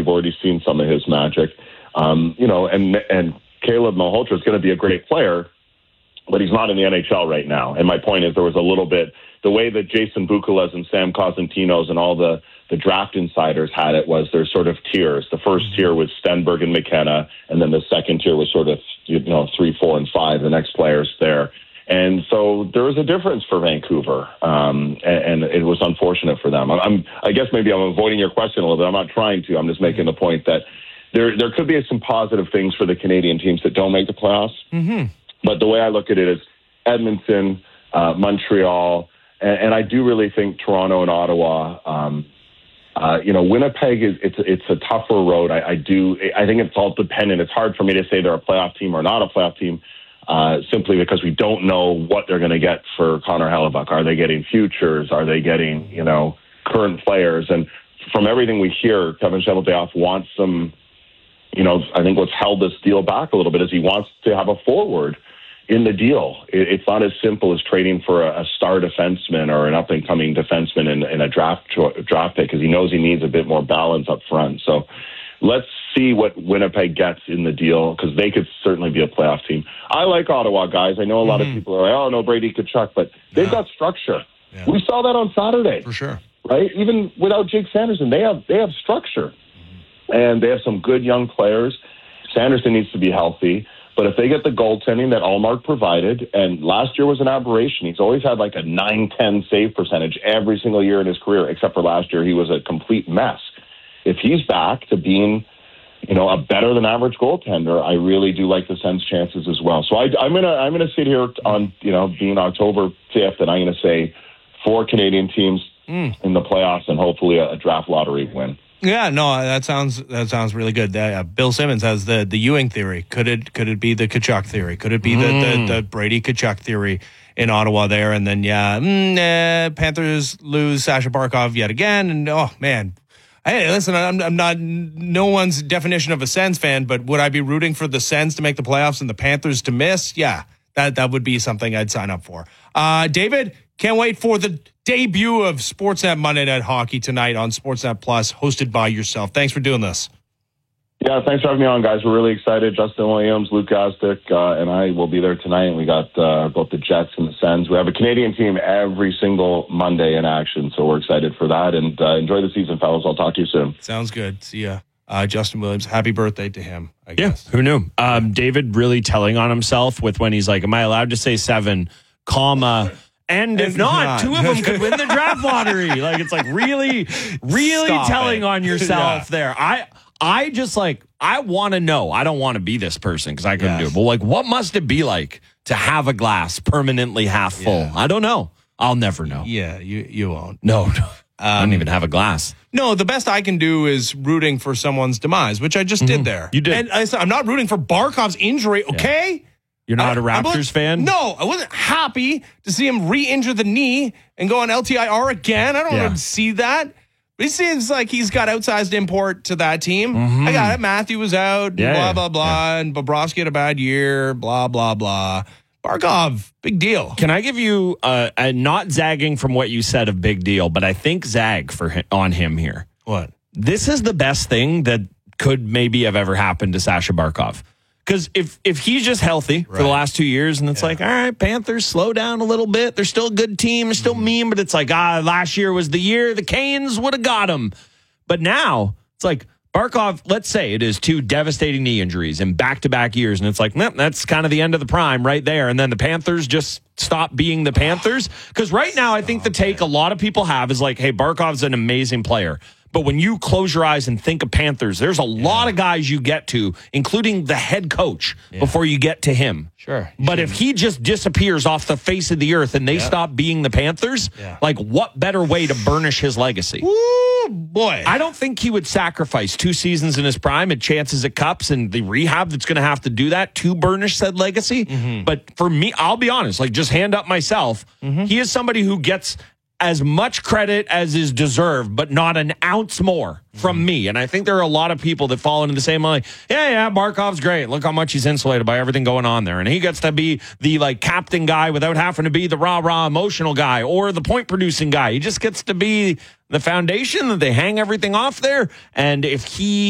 We've already seen some of his magic. And Caleb Malhotra is going to be a great player, but he's not in the NHL right now. And my point is there was a little bit, the way that Jason Buchelas and Sam Cosentino's and all the draft insiders had it was there's sort of tiers. The first tier was Stenberg and McKenna, and then the second tier was sort of, 3, 4, and 5, the next players there. And so there was a difference for Vancouver, and it was unfortunate for them. I guess maybe I'm avoiding your question a little bit. I'm not trying to. I'm just making the point that there could be some positive things for the Canadian teams that don't make the playoffs. Mm-hmm. But the way I look at it is Edmonton, Montreal, and I do really think Toronto and Ottawa. Winnipeg it's a tougher road. I think it's all dependent. It's hard for me to say they're a playoff team or not a playoff team, simply because we don't know what they're going to get for Connor Hellebuck. Are they getting futures? Are they getting current players? And from everything we hear, Kevin Cheveldayoff wants some. I think what's held this deal back a little bit is he wants to have a forward in the deal. It's not as simple as trading for a star defenseman or an up-and-coming defenseman in a draft pick, because he knows he needs a bit more balance up front. So let's see what Winnipeg gets in the deal, because they could certainly be a playoff team. I like Ottawa, guys. I know a lot of people are like, oh, no, Brady Tkachuk, but they've got structure. Yeah. We saw that on Saturday. For sure. Right? Even without Jake Sanderson, they have structure. And they have some good young players. Sanderson needs to be healthy. But if they get the goaltending that Allmark provided, and last year was an aberration. He's always had like a 9-10 save percentage every single year in his career, except for last year he was a complete mess. If he's back to being, a better than average goaltender, I really do like the Sens' chances as well. So I'm gonna sit here on being October 5th, and I'm gonna say 4 Canadian teams in the playoffs and hopefully a draft lottery win. Yeah, no, that sounds really good. Bill Simmons has the Ewing theory. Could it be the Tkachuk theory? Could it be the Brady Tkachuk theory in Ottawa there? And then Panthers lose Sasha Barkov yet again. And oh man, hey, listen, I'm not no one's definition of a Sens fan, but would I be rooting for the Sens to make the playoffs and the Panthers to miss? Yeah, that would be something I'd sign up for. David, can't wait for the debut of Sportsnet Monday Night Hockey tonight on Sportsnet Plus, hosted by yourself. Thanks for doing this. Yeah, thanks for having me on, guys. We're really excited. Justin Williams, Luke Gostic, and I will be there tonight. And we got both the Jets and the Sens. We have a Canadian team every single Monday in action, so we're excited for that. And enjoy the season, fellas. I'll talk to you soon. Sounds good. See ya. Justin Williams, happy birthday to him, I guess. Yeah, who knew? David really telling on himself with when he's like, am I allowed to say 7, comma... And if not, 2 of them could win the draft lottery. Like, it's like really Stop telling it. on yourself there. I just I want to know. I don't want to be this person because I couldn't do it. But what must it be like to have a glass permanently half full? Yeah. I don't know. I'll never know. Yeah, you won't. No. I don't even have a glass. No, the best I can do is rooting for someone's demise, which I just did there. You did. And I'm not rooting for Barkov's injury, okay? Yeah. You're not a Raptors fan? No, I wasn't happy to see him re-injure the knee and go on LTIR again. I don't want to see that. But he seems like he's got outsized import to that team. Mm-hmm. I got it. Matthew was out, blah, blah, blah. And Bobrovsky had a bad year, blah, blah, blah. Barkov, big deal. Can I give you not zagging from what you said of big deal, but I think zag on him here. What? This is the best thing that could maybe have ever happened to Sasha Barkov. Because if he's just healthy for the last 2 years, and it's like, all right, Panthers, slow down a little bit. They're still a good team. They're still mean, but it's like, last year was the year the Canes would have got him. But now, it's like, Barkov, let's say it is 2 devastating knee injuries in back-to-back years, and it's like, that's kind of the end of the prime right there. And then the Panthers just stop being the Panthers. Because right now, I think the take a lot of people have is like, hey, Barkov's an amazing player. But when you close your eyes and think of Panthers, there's a lot of guys you get to, including the head coach, before you get to him. Sure. But if he just disappears off the face of the earth and they stop being the Panthers, like what better way to burnish his legacy? Ooh, boy. I don't think he would sacrifice 2 seasons in his prime and chances at cups and the rehab that's going to have to do that to burnish said legacy. Mm-hmm. But for me, I'll be honest, just hand up myself. Mm-hmm. He is somebody who gets as much credit as is deserved, but not an ounce more from me. And I think there are a lot of people that fall into the same line. Yeah, Barkov's great. Look how much he's insulated by everything going on there. And he gets to be the captain guy without having to be the rah-rah emotional guy or the point producing guy. He just gets to be the foundation that they hang everything off there. And if he